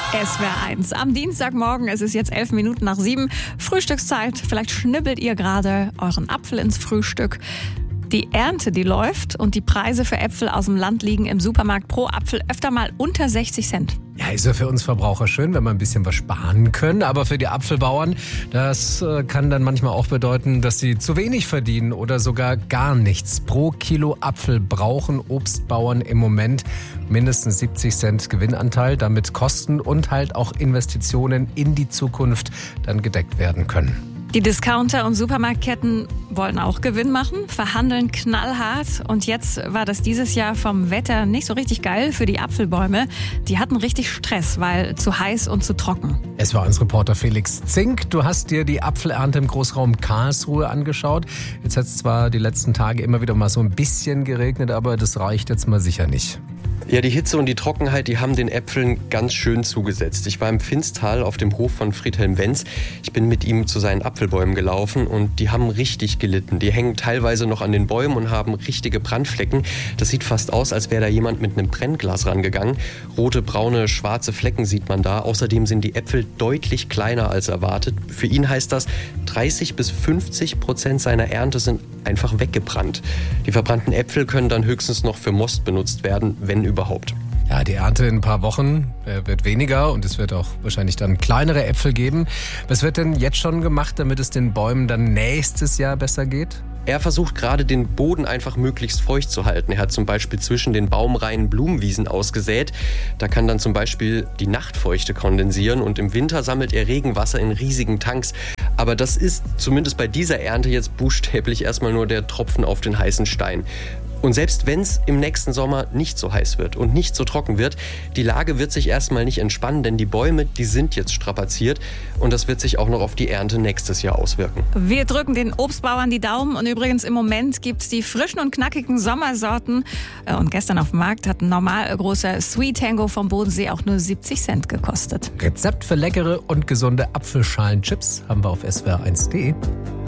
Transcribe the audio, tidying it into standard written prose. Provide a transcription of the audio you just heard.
SWR 1 am Dienstagmorgen. Es ist jetzt 11 Minuten nach 7. Frühstückszeit. Vielleicht schnibbelt ihr gerade euren Apfel ins Frühstück. Die Ernte, die läuft und die Preise für Äpfel aus dem Land liegen im Supermarkt pro Apfel öfter mal unter 60 Cent. Ja, ist ja für uns Verbraucher schön, wenn wir ein bisschen was sparen können. Aber für die Apfelbauern, das kann dann manchmal auch bedeuten, dass sie zu wenig verdienen oder sogar gar nichts. Pro Kilo Apfel brauchen Obstbauern im Moment mindestens 70 Cent Gewinnanteil, damit Kosten und halt auch Investitionen in die Zukunft dann gedeckt werden können. Die Discounter und Supermarktketten wollen auch Gewinn machen, verhandeln knallhart. Und jetzt war das dieses Jahr vom Wetter nicht so richtig geil für die Apfelbäume. Die hatten richtig Stress, weil zu heiß und zu trocken. Es war uns Reporter Felix Zink. Du hast dir die Apfelernte im Großraum Karlsruhe angeschaut. Jetzt hat es zwar die letzten Tage immer wieder mal so ein bisschen geregnet, aber das reicht jetzt mal sicher nicht. Ja, die Hitze und die Trockenheit, die haben den Äpfeln ganz schön zugesetzt. Ich war im Finstal auf dem Hof von Friedhelm Wenz. Ich bin mit ihm zu seinen Apfelbäumen gelaufen und die haben richtig gelitten. Die hängen teilweise noch an den Bäumen und haben richtige Brandflecken. Das sieht fast aus, als wäre da jemand mit einem Brennglas rangegangen. Rote, braune, schwarze Flecken sieht man da. Außerdem sind die Äpfel deutlich kleiner als erwartet. Für ihn heißt das, 30-50% seiner Ernte sind einfach weggebrannt. Die verbrannten Äpfel können dann höchstens noch für Most benutzt werden, wenn überhaupt. Ja, die Ernte in ein paar Wochen wird weniger und es wird auch wahrscheinlich dann kleinere Äpfel geben. Was wird denn jetzt schon gemacht, damit es den Bäumen dann nächstes Jahr besser geht? Er versucht gerade den Boden einfach möglichst feucht zu halten. Er hat zum Beispiel zwischen den Baumreihen Blumenwiesen ausgesät. Da kann dann zum Beispiel die Nachtfeuchte kondensieren und im Winter sammelt er Regenwasser in riesigen Tanks. Aber das ist zumindest bei dieser Ernte jetzt buchstäblich erstmal nur der Tropfen auf den heißen Stein. Und selbst wenn es im nächsten Sommer nicht so heiß wird und nicht so trocken wird, die Lage wird sich erstmal nicht entspannen, denn die Bäume, die sind jetzt strapaziert und das wird sich auch noch auf die Ernte nächstes Jahr auswirken. Wir drücken den Obstbauern die Daumen und übrigens im Moment gibt es die frischen und knackigen Sommersorten. Und gestern auf dem Markt hat ein normal großer Sweet Tango vom Bodensee auch nur 70 Cent gekostet. Rezept für leckere und gesunde Apfelschalenchips haben wir auf swr1.de.